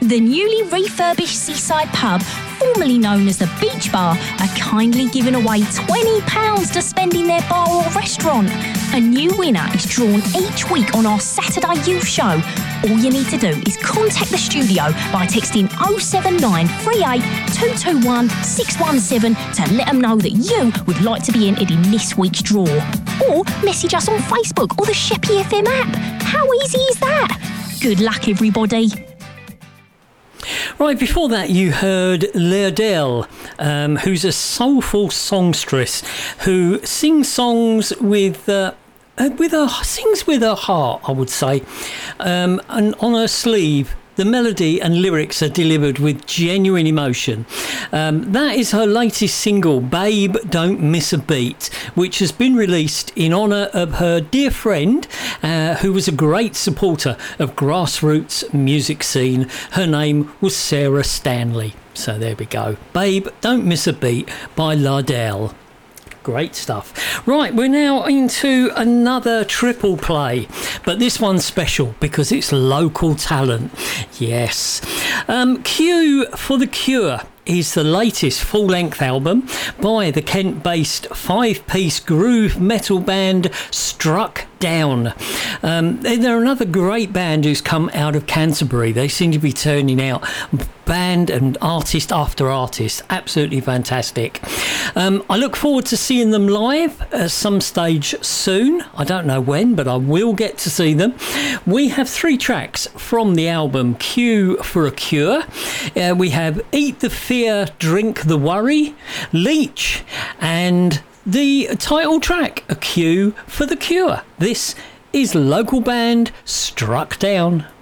The newly refurbished Seaside Pub, formerly known as the Beach Bar, are kindly giving away £20 to spend in their bar or restaurant. A new winner is drawn each week on our Saturday Youth Show. All you need to do is contact the studio by texting 07938 221 617 to let them know that you would like to be entered in this week's draw. Or message us on Facebook or the Sheppey FM app. How easy is that? Good luck, everybody. Right, before that you heard L'Adele, who's a soulful songstress who sings songs with her heart, I would say, and on her sleeve the melody and lyrics are delivered with genuine emotion. That is her latest single, Babe Don't Miss a Beat, which has been released in honour of her dear friend, who was a great supporter of grassroots music scene. Her name was Sarah Stanley. So there we go. Babe Don't Miss a Beat by L'Adele. Great stuff. Right, we're now into another triple play, but this one's special because it's local talent. Yes. Q for the Cure is the latest full-length album by the Kent-based five-piece groove metal band Struck Down. They're another great band who's come out of Canterbury. They seem to be turning out band and artist after artist. Absolutely fantastic. I look forward to seeing them live at some stage soon. I don't know when, but I will get to see them. We have 3 tracks from the album Q for a Cure. We have Eat the Fear, Drink the Worry, Leech, and the title track, A Q for the Cure. This is local band Struck Down.